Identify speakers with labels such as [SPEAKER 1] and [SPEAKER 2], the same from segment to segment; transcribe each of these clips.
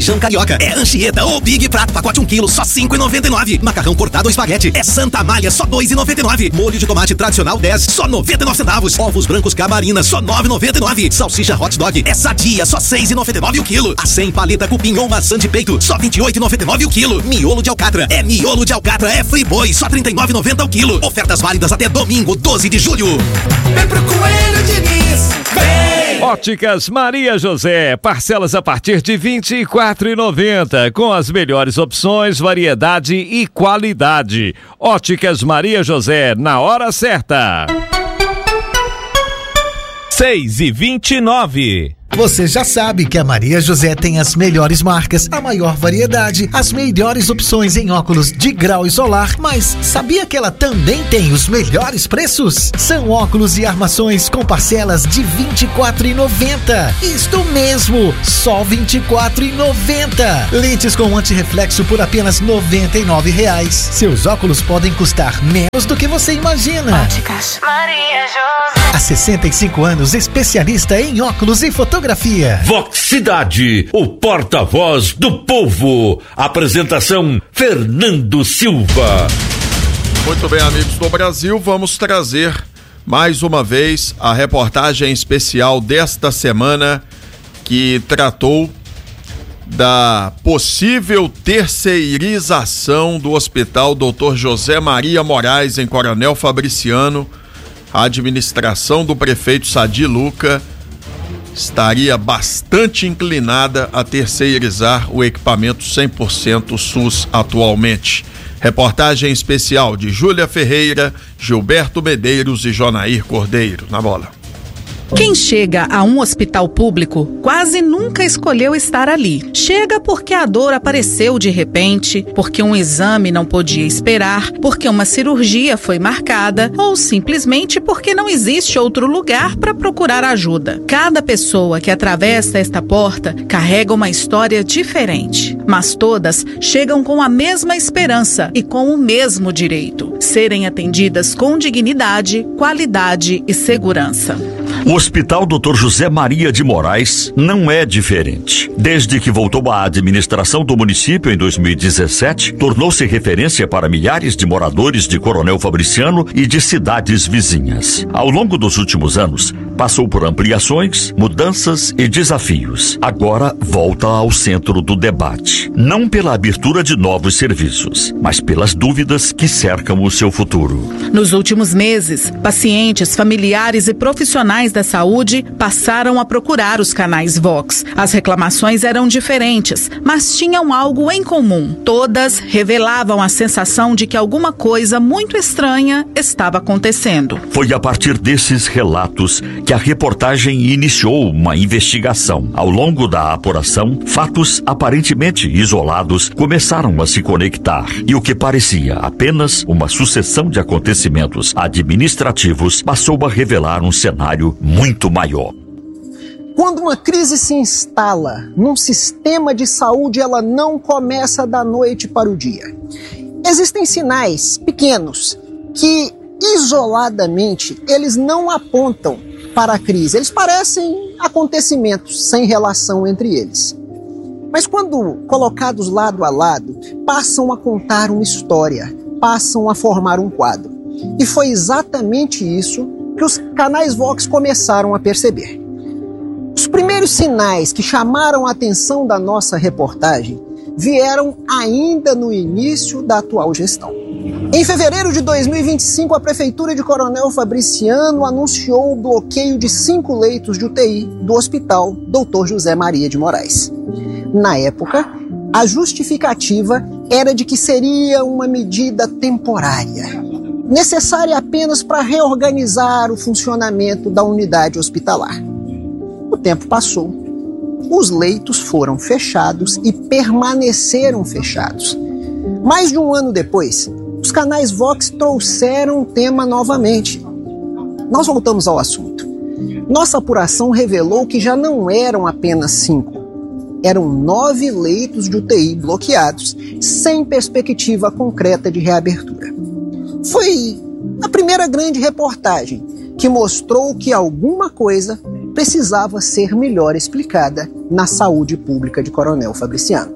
[SPEAKER 1] salsichão carioca é Anchieta ou Big Prato, pacote 1 kg, só R$ 5,99. Macarrão cortado ou espaguete é Santa Amália, só R$ 2,99. Molho de tomate tradicional 10, só 99 centavos. Ovos brancos Camarina, só R$ 9,99. Salsicha hot dog é Sadia, só R$ 6,99 o quilo. A 100 paleta cupim ou maçã de peito, só R$ 28,99 o quilo. Miolo de alcatra é Friboi, só R$ 39,90 o quilo. Ofertas válidas até domingo, 12 de julho.
[SPEAKER 2] Vem pro Coelho Diniz, vem!
[SPEAKER 3] Óticas Maria José, parcelas a partir de R$ 24,90, com as melhores opções, variedade e qualidade. Óticas Maria José, na hora certa.
[SPEAKER 4] 6h29.
[SPEAKER 5] Você já sabe que a Maria José tem as melhores marcas, a maior variedade, as melhores opções em óculos de grau e solar, mas sabia que ela também tem os melhores preços? São óculos e armações com parcelas de R$ 24,90. Isto mesmo, só R$ 24,90. Lentes com antirreflexo por apenas R$ 99,00. Seus óculos podem custar menos do que você imagina.
[SPEAKER 6] Óticas Maria José.
[SPEAKER 5] Há 65 anos, especialista em óculos e fotografia.
[SPEAKER 7] Vox Cidade, o porta-voz do povo. Apresentação, Fernando Silva.
[SPEAKER 8] Muito bem, amigos do Brasil, vamos trazer mais uma vez a reportagem especial desta semana que tratou da possível terceirização do Hospital Dr. José Maria Moraes em Coronel Fabriciano. A administração do prefeito Sadi Luca estaria bastante inclinada a terceirizar o equipamento 100% SUS atualmente. Reportagem especial de Júlia Ferreira, Gilberto Medeiros e Jonair Cordeiro. Na bola.
[SPEAKER 9] Quem chega a um hospital público quase nunca escolheu estar ali. Chega porque a dor apareceu de repente, porque um exame não podia esperar, porque uma cirurgia foi marcada ou simplesmente porque não existe outro lugar para procurar ajuda. Cada pessoa que atravessa esta porta carrega uma história diferente, mas todas chegam com a mesma esperança e com o mesmo direito: serem atendidas com dignidade, qualidade e segurança.
[SPEAKER 7] O Hospital Dr. José Maria de Moraes não é diferente. Desde que voltou à administração do município em 2017, tornou-se referência para milhares de moradores de Coronel Fabriciano e de cidades vizinhas. Ao longo dos últimos anos, passou por ampliações, mudanças e desafios. Agora volta ao centro do debate. Não pela abertura de novos serviços, mas pelas dúvidas que cercam o seu futuro.
[SPEAKER 9] Nos últimos meses, pacientes, familiares e profissionais da saúde passaram a procurar os canais Vox. As reclamações eram diferentes, mas tinham algo em comum. Todas revelavam a sensação de que alguma coisa muito estranha estava acontecendo.
[SPEAKER 7] Foi a partir desses relatos que a reportagem iniciou uma investigação. Ao longo da apuração, fatos aparentemente isolados começaram a se conectar, e o que parecia apenas uma sucessão de acontecimentos administrativos passou a revelar um cenário muito maior.
[SPEAKER 10] Quando uma crise se instala num sistema de saúde, ela não começa da noite para o dia. Existem sinais pequenos que, isoladamente, eles não apontam para a crise. Eles parecem acontecimentos sem relação entre eles. Mas quando colocados lado a lado, passam a contar uma história, passam a formar um quadro. E foi exatamente isso que os canais Vox começaram a perceber. Os primeiros sinais que chamaram a atenção da nossa reportagem vieram ainda no início da atual gestão. Em fevereiro de 2025, a Prefeitura de Coronel Fabriciano anunciou o bloqueio de 5 leitos de UTI do Hospital Dr. José Maria de Moraes. Na época, a justificativa era de que seria uma medida temporária, necessária apenas para reorganizar o funcionamento da unidade hospitalar. O tempo passou, os leitos foram fechados e permaneceram fechados. Mais de um ano depois, os canais Vox trouxeram o tema novamente. Nós voltamos ao assunto. Nossa apuração revelou que já não eram apenas 5. Eram 9 leitos de UTI bloqueados, sem perspectiva concreta de reabertura. Foi a primeira grande reportagem que mostrou que alguma coisa precisava ser melhor explicada na saúde pública de Coronel Fabriciano.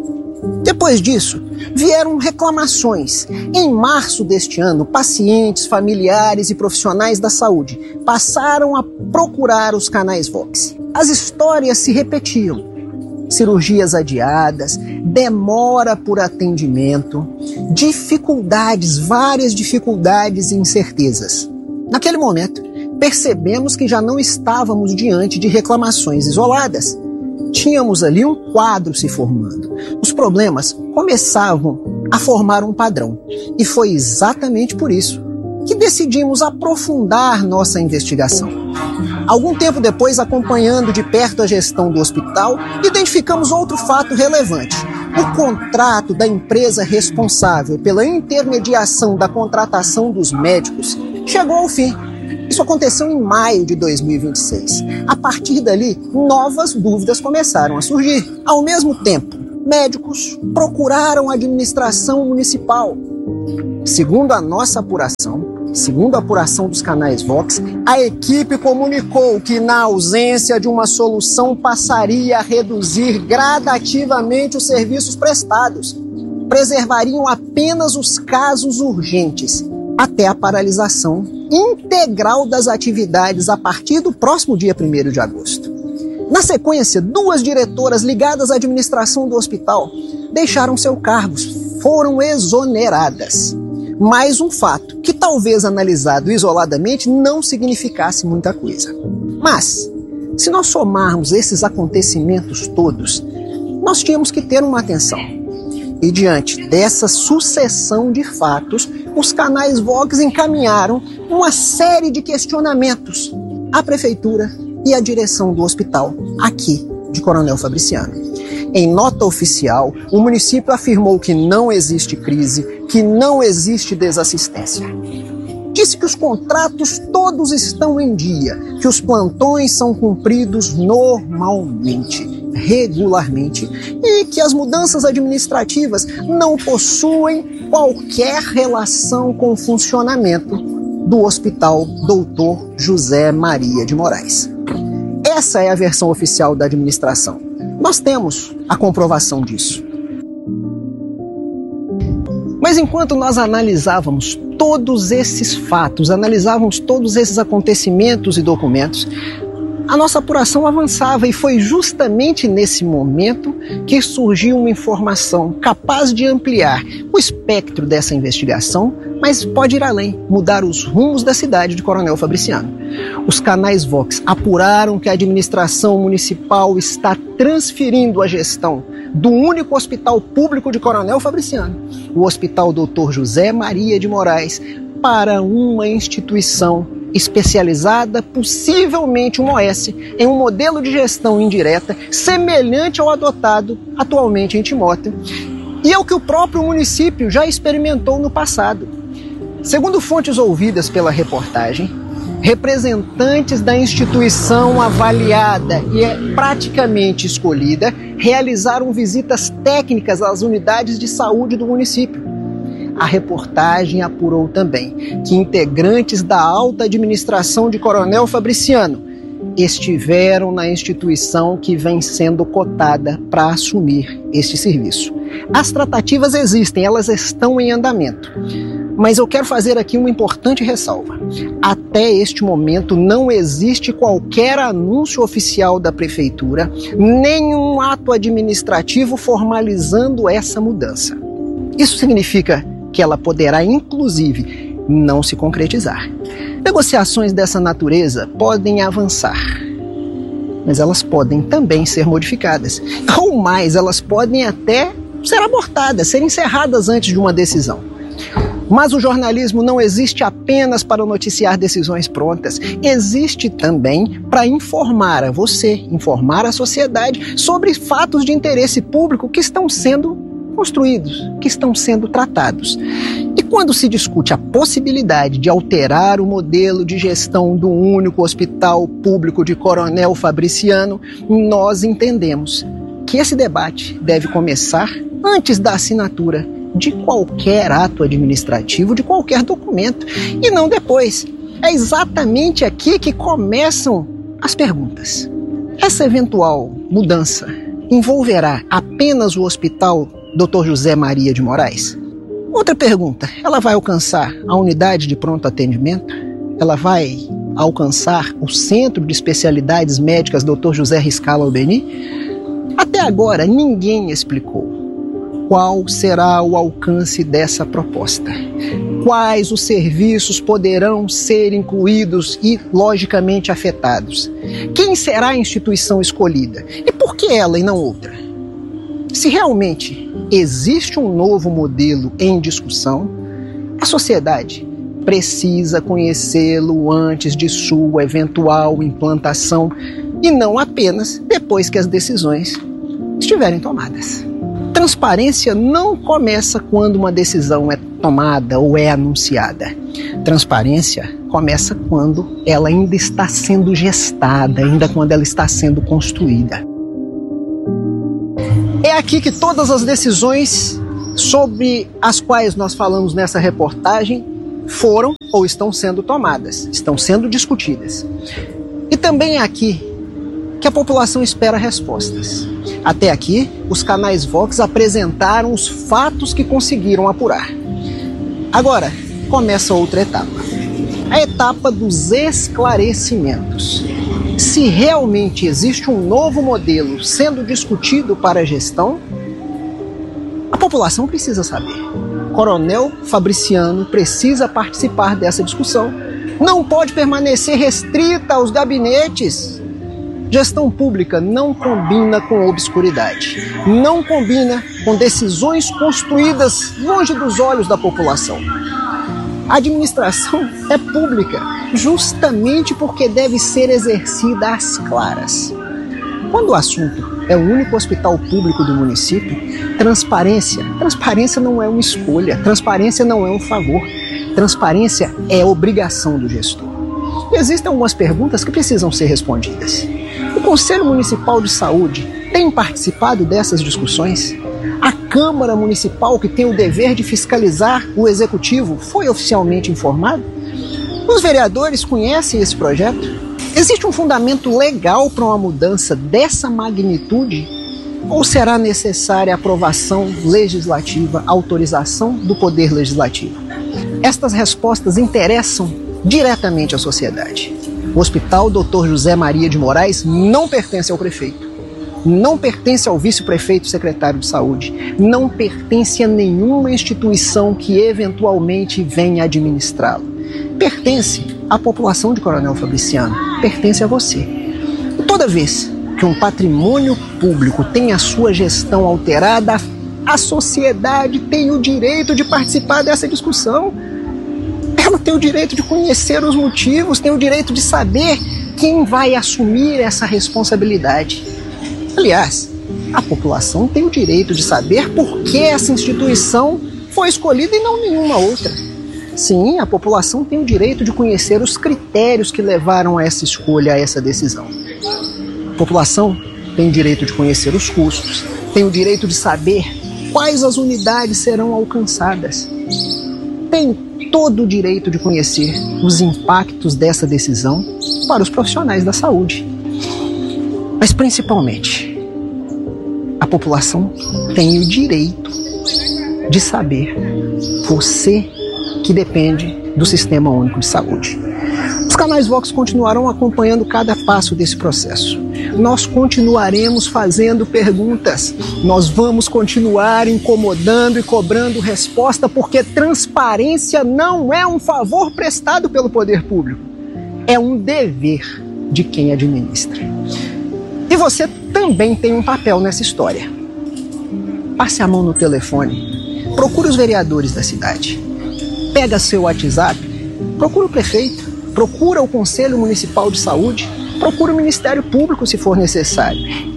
[SPEAKER 10] Depois disso, vieram reclamações. Em março deste ano, pacientes, familiares e profissionais da saúde passaram a procurar os canais Vox. As histórias se repetiam. Cirurgias adiadas, demora por atendimento, dificuldades, várias dificuldades e incertezas. Naquele momento, percebemos que já não estávamos diante de reclamações isoladas. Tínhamos ali um quadro se formando. Os problemas começavam a formar um padrão. E foi exatamente por isso que decidimos aprofundar nossa investigação. Algum tempo depois, acompanhando de perto a gestão do hospital, identificamos outro fato relevante. O contrato da empresa responsável pela intermediação da contratação dos médicos chegou ao fim. Isso aconteceu em maio de 2026. A partir dali, novas dúvidas começaram a surgir. Ao mesmo tempo, médicos procuraram a administração municipal. Segundo a nossa apuração, segundo a apuração dos canais Vox, a equipe comunicou que, na ausência de uma solução, passaria a reduzir gradativamente os serviços prestados. Preservariam apenas os casos urgentes, até a paralisação integral das atividades a partir do próximo dia 1º de agosto. Na sequência, 2 diretoras ligadas à administração do hospital deixaram seus cargos, foram exoneradas. Mais um fato que, talvez analisado isoladamente, não significasse muita coisa. Mas, se nós somarmos esses acontecimentos todos, nós tínhamos que ter uma atenção. E diante dessa sucessão de fatos, os canais Vox encaminharam uma série de questionamentos à prefeitura e à direção do hospital aqui de Coronel Fabriciano. Em nota oficial, o município afirmou que não existe crise, que não existe desassistência. Disse que os contratos todos estão em dia, que os plantões são cumpridos normalmente, regularmente, e que as mudanças administrativas não possuem qualquer relação com o funcionamento do Hospital Dr. José Maria de Moraes. Essa é a versão oficial da administração. Nós temos a comprovação disso. Mas enquanto nós analisávamos todos esses fatos, analisávamos todos esses acontecimentos e documentos, a nossa apuração avançava, e foi justamente nesse momento que surgiu uma informação capaz de ampliar o espectro dessa investigação, mas pode ir além, mudar os rumos da cidade de Coronel Fabriciano. Os canais Vox apuraram que a administração municipal está transferindo a gestão do único hospital público de Coronel Fabriciano, o Hospital Dr. José Maria de Moraes, para uma instituição especializada, possivelmente um OS, em um modelo de gestão indireta semelhante ao adotado atualmente em Timóteo, e é o que o próprio município já experimentou no passado. Segundo fontes ouvidas pela reportagem, representantes da instituição avaliada e praticamente escolhida realizaram visitas técnicas às unidades de saúde do município. A reportagem apurou também que integrantes da alta administração de Coronel Fabriciano estiveram na instituição que vem sendo cotada para assumir este serviço. As tratativas existem, elas estão em andamento. Mas eu quero fazer aqui uma importante ressalva. Até este momento não existe qualquer anúncio oficial da prefeitura, nenhum ato administrativo formalizando essa mudança. Isso significa que ela poderá, inclusive, não se concretizar. Negociações dessa natureza podem avançar, mas elas podem também ser modificadas. Ou mais, elas podem até ser abortadas, ser encerradas antes de uma decisão. Mas o jornalismo não existe apenas para noticiar decisões prontas, existe também para informar a você, informar a sociedade sobre fatos de interesse público que estão sendo construídos, que estão sendo tratados. E quando se discute a possibilidade de alterar o modelo de gestão do único hospital público de Coronel Fabriciano, nós entendemos que esse debate deve começar antes da assinatura de qualquer ato administrativo, de qualquer documento, e não depois. É exatamente aqui que começam as perguntas. Essa eventual mudança envolverá apenas o Hospital Dr. José Maria de Moraes? Outra pergunta, ela vai alcançar a unidade de pronto atendimento? Ela vai alcançar o Centro de Especialidades Médicas Dr. José Riscala Albeni? Até agora, ninguém explicou qual será o alcance dessa proposta. Quais os serviços poderão ser incluídos e, logicamente, afetados? Quem será a instituição escolhida? E por que ela e não outra? Se realmente existe um novo modelo em discussão, a sociedade precisa conhecê-lo antes de sua eventual implantação e não apenas depois que as decisões estiverem tomadas. Transparência não começa quando uma decisão é tomada ou é anunciada. Transparência começa quando ela ainda está sendo gestada, ainda quando ela está sendo construída. É aqui que todas as decisões sobre as quais nós falamos nessa reportagem foram ou estão sendo tomadas, estão sendo discutidas. E também é aqui que a população espera respostas. Até aqui, os canais Vox apresentaram os fatos que conseguiram apurar. Agora, começa outra etapa. A etapa dos esclarecimentos. Se realmente existe um novo modelo sendo discutido para a gestão, a população precisa saber. Coronel Fabriciano precisa participar dessa discussão. Não pode permanecer restrita aos gabinetes. Gestão pública não combina com obscuridade, não combina com decisões construídas longe dos olhos da população. A administração é pública, justamente porque deve ser exercida às claras. Quando o assunto é o único hospital público do município, transparência não é uma escolha, transparência não é um favor, transparência é obrigação do gestor. E existem algumas perguntas que precisam ser respondidas. O Conselho Municipal de Saúde tem participado dessas discussões? A Câmara Municipal, que tem o dever de fiscalizar o Executivo, foi oficialmente informado? Os vereadores conhecem esse projeto? Existe um fundamento legal para uma mudança dessa magnitude? Ou será necessária a aprovação legislativa, autorização do Poder Legislativo? Estas respostas interessam diretamente à sociedade. O Hospital Dr. José Maria de Moraes não pertence ao prefeito, não pertence ao vice-prefeito secretário de saúde, não pertence a nenhuma instituição que eventualmente venha administrá-lo. Pertence à população de Coronel Fabriciano, pertence a você. E toda vez que um patrimônio público tem a sua gestão alterada, a sociedade tem o direito de participar dessa discussão. Ela tem o direito de conhecer os motivos, tem o direito de saber quem vai assumir essa responsabilidade. Aliás, a população tem o direito de saber por que essa instituição foi escolhida e não nenhuma outra. Sim, a população tem o direito de conhecer os critérios que levaram a essa escolha, a essa decisão. A população tem o direito de conhecer os custos, tem o direito de saber quais as unidades serão alcançadas. Tem todo o direito de conhecer os impactos dessa decisão para os profissionais da saúde. Mas, principalmente, a população tem o direito de saber, você que depende do Sistema Único de Saúde. Os canais Vox continuarão acompanhando cada passo desse processo. Nós continuaremos fazendo perguntas. Nós vamos continuar incomodando e cobrando resposta, porque transparência não é um favor prestado pelo poder público. É um dever de quem administra. E você também tem um papel nessa história. Passe a mão no telefone. Procure os vereadores da cidade. Pega seu WhatsApp. Procura o prefeito. Procura o Conselho Municipal de Saúde. Procura o Ministério Público se for necessário.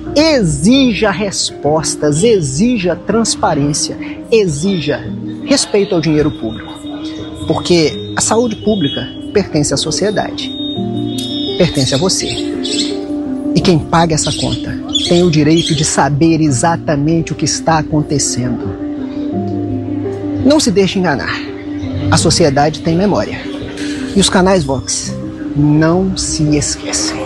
[SPEAKER 10] Exija respostas, exija transparência, exija respeito ao dinheiro público. Porque a saúde pública pertence à sociedade, pertence a você. E quem paga essa conta tem o direito de saber exatamente o que está acontecendo. Não se deixe enganar. A sociedade tem memória. E os canais Vox não se esquecem.